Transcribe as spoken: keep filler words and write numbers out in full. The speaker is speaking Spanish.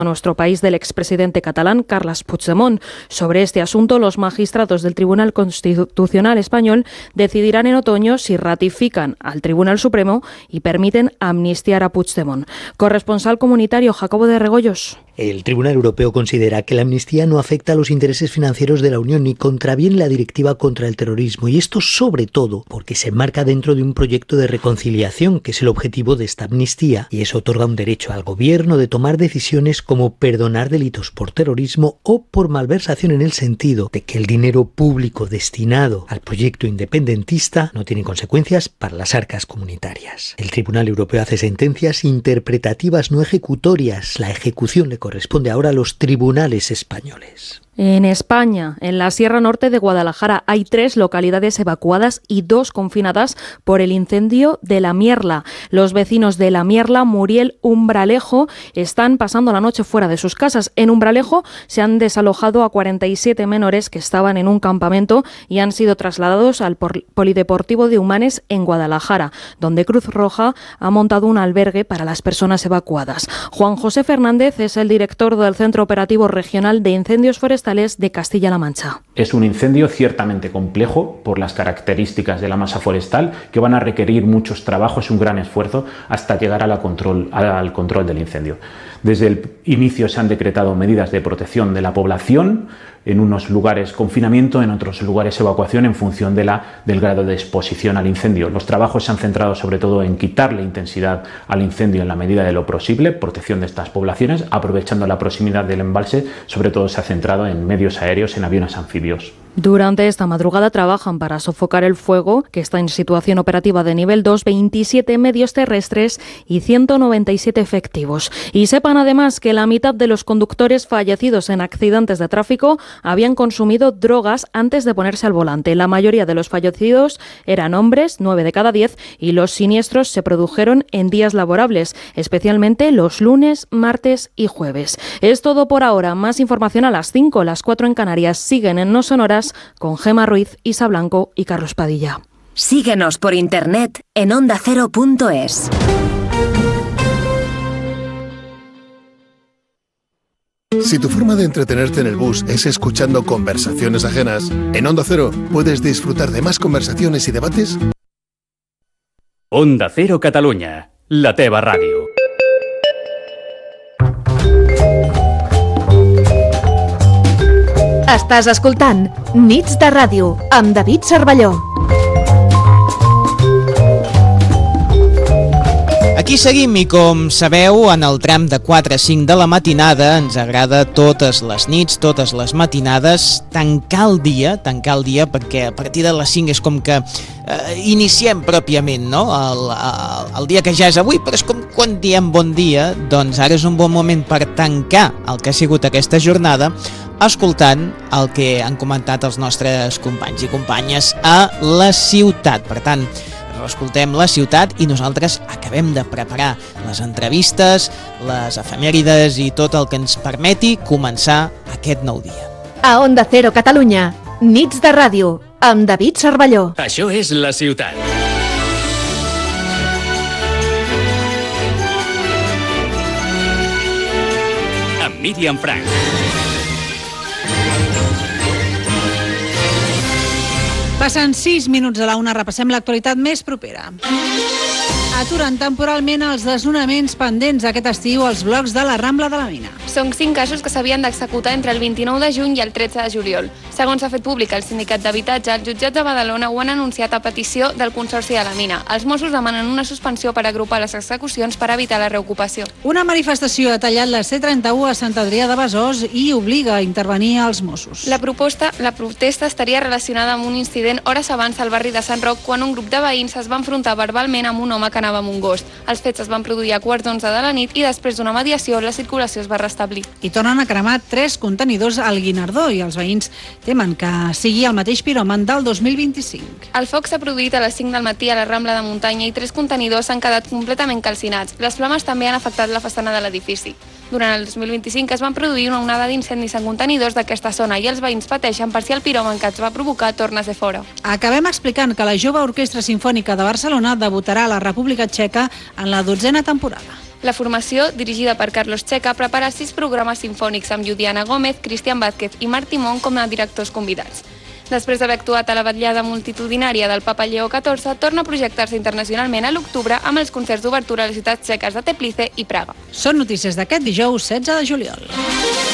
a nuestro país del expresidente catalán Carles Puigdemont. Sobre este asunto, los magistrados del Tribunal Constitucional español decidirán en otoño si ratifican al Tribunal Supremo y permiten amnistiar a Puigdemont. Corresponsal comunitario Jacobo de Regoyos. El Tribunal Europeo considera que la amnistía no afecta a los intereses financieros de la Unión ni contraviene la Directiva contra el Terrorismo, y esto sobre todo porque se enmarca dentro de un proyecto de reconciliación, que es el objetivo de esta amnistía, y eso otorga un derecho al gobierno de tomar decisiones como perdonar delitos por terrorismo o por malversación, en el sentido de que el dinero público destinado al proyecto independentista no tiene consecuencias para las arcas comunitarias. El Tribunal Europeo hace sentencias interpretativas, no ejecutorias. La ejecución le corresponde ahora a los tribunales españoles. En España, en la Sierra Norte de Guadalajara, hay tres localidades evacuadas y dos confinadas por el incendio de La Mierla. Los vecinos de La Mierla, Muriel, Umbralejo, están pasando la noche fuera de sus casas. En Umbralejo se han desalojado a cuarenta y siete menores que estaban en un campamento y han sido trasladados al Polideportivo de Humanes en Guadalajara, donde Cruz Roja ha montado un albergue para las personas evacuadas. Juan José Fernández es el director del Centro Operativo Regional de Incendios Forestales de Castilla-La Mancha. Es un incendio ciertamente complejo por las características de la masa forestal, que van a requerir muchos trabajos y un gran esfuerzo hasta llegar a la control, al control del incendio. Desde el inicio se han decretado medidas de protección de la población, en unos lugares confinamiento, en otros lugares evacuación, en función de la, del grado de exposición al incendio. Los trabajos se han centrado sobre todo en quitarle intensidad al incendio en la medida de lo posible, protección de estas poblaciones, aprovechando la proximidad del embalse. Sobre todo se ha centrado en medios aéreos, en aviones anfibios. Durante esta madrugada trabajan para sofocar el fuego, que está en situación operativa de nivel dos, veintisiete medios terrestres y ciento noventa y siete efectivos. Y sepan además que la mitad de los conductores fallecidos en accidentes de tráfico habían consumido drogas antes de ponerse al volante. La mayoría de los fallecidos eran hombres, nueve de cada diez, y los siniestros se produjeron en días laborables, especialmente los lunes, martes y jueves. Es todo por ahora. Más información a las cinco, las cuatro en Canarias. Siguen en No Sonoras con Gema Ruiz, Isa Blanco y Carlos Padilla. Síguenos por internet en onda cero punto es. Si tu forma de entretenerte en el bus es escuchando conversaciones ajenas, en Onda Cero puedes disfrutar de más conversaciones y debates. Onda Cero Catalunya, la teva ràdio. Estàs escoltant Nits de Ràdio amb David Cervelló. Aquí seguim i, com sabeu, en el tram de quatre a cinc de la matinada ens agrada totes les nits, totes les matinades, tancar el dia, tancar el dia perquè a partir de les cinc és com que eh, iniciem pròpiament, no? El, el, el dia que ja és avui, però és com quan diem bon dia, doncs ara és un bon moment per tancar el que ha sigut aquesta jornada escoltant el que han comentat els nostres companys i companyes a la ciutat. Per tant, escoltem la ciutat i nosaltres acabem de preparar les entrevistes, les efemèrides i tot el que ens permeti començar aquest nou dia. A Onda Cero Catalunya, Nits de Ràdio, amb David Cervelló. Això és la ciutat. Amb Míriam Frank. Passen sis minuts a la una, repassem l'actualitat més propera. Aturen temporalment els desnonaments pendents aquest estiu als blocs de la Rambla de la Mina. Són cinc casos que s'havien d'executar entre el vint-i-nou de juny i el tretze de juliol. Segons ha fet públic el sindicat d'habitatge, els jutjats de Badalona ho han anunciat a petició del Consorci de la Mina. Els Mossos demanen una suspensió per agrupar les execucions per evitar la reocupació. Una manifestació ha tallat la C trenta-u a Sant Adrià de Besòs i obliga a intervenir els Mossos. La proposta, la protesta estaria relacionada amb un incident hores abans al barri de Sant Roc, quan un grup de veïns es va enfrontar verbalment amb un home que anava amb un gos. Els fets es van produir a quarts d'onze de la nit i després d'una mediació la circulació es va restablir. I tornen a cremar tres contenidors al Guinardó i els veïns temen que sigui el mateix piròman del dos mil vint-i-cinc. El foc s'ha produït a les cinc del matí a la Rambla de Muntanya i tres contenidors han quedat completament calcinats. Les flames també han afectat la façana de l'edifici. Durant el dos mil vint-i-cinc es van produir una onada d'incendis en contenidors d'aquesta zona i els veïns pateixen per si el piròman que els va provocar torna a ser fora. Acabem explicant que la Jove Orquestra Simfònica de Barcelona debutarà a la República Txeca en la dotzena temporada. La formació, dirigida per Carlos Checa, prepara sis programes sinfònics amb Judiana Gómez, Cristian Vázquez i Marc Timón com a directors convidats. Després d'haver actuat a la vetllada multitudinària del Papa Lleó catorze, torna a projectar-se internacionalment a l'octubre amb els concerts d'obertura a les ciutats txeques de Teplice i Praga. Són notícies d'aquest dijous setze de juliol.